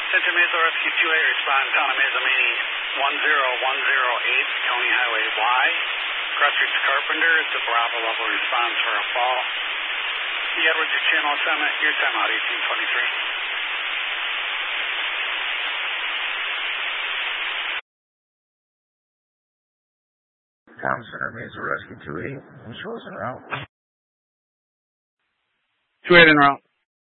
Center Mesa Rescue 2A, respond Town of Mesa Meeting 10108, County Highway Y. Crossroads Carpenter, it's a Bravo level response for a fall. The Edwards Channel Summit, your timeout 1823. Town Center Mesa Rescue 2A, show us en route. 2A en route.